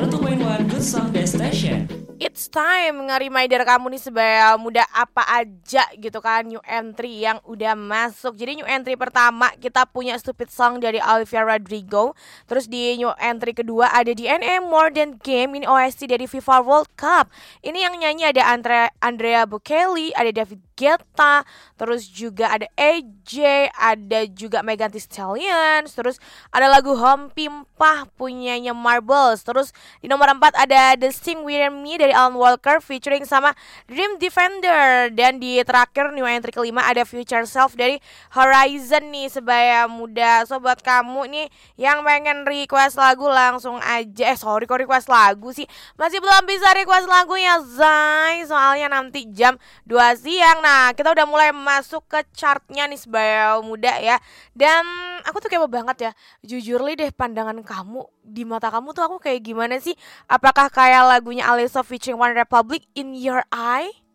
102.1 Good Song Best Station. It's time nge-reminder kamu nih sebaya muda apa aja gitu kan new entry yang udah masuk. Jadi new entry pertama kita punya Stupid Song dari Olivia Rodrigo. Terus di new entry kedua ada DNA More Than Game, ini OST dari FIFA World Cup. Ini yang nyanyi ada Andrea Bocelli, ada David Guetta, terus juga ada AJ, ada juga Megan Thee Stallion, terus ada lagu Home Pimpah punyanya Marbles. Terus di nomor 4 ada The Sing With Me dari Alan Walker featuring sama Dream Defender. Dan di terakhir new entry kelima ada Future Self dari Horizon nih sebaya muda. So buat kamu nih yang pengen request lagu langsung aja. Kok request lagu sih? Masih belum bisa request lagunya Zai, soalnya nanti jam 2 siang. Nah kita udah mulai masuk ke chartnya nih sebaya muda ya. Dan aku tuh kepo banget ya, jujur deh pandangan kamu, di mata kamu tuh aku kayak gimana sih? Apakah kayak lagunya Alesso featuring One Republic In Your Eye?